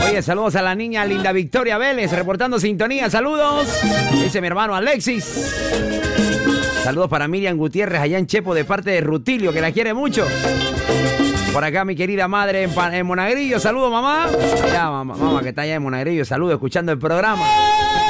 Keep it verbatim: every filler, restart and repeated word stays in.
Oye, saludos a la niña linda Victoria Vélez, reportando sintonía. Saludos. Dice mi hermano Alexis. Saludos para Miriam Gutiérrez allá en Chepo de parte de Rutilio, que la quiere mucho. Por acá mi querida madre en, en Monagrillo. Saludos, mamá. Allá, mamá, mamá, que está allá en Monagrillo. Saludos, escuchando el programa.